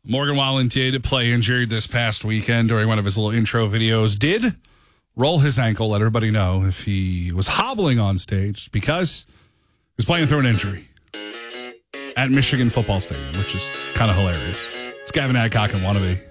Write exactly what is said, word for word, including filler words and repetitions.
Morgan Wallen did play injured this past weekend during one of his little intro videos. Did roll his ankle, let everybody know if he was hobbling on stage because he was playing through an injury at Michigan Football Stadium, which is kind of hilarious. It's Gavin Adcock and Wannabe.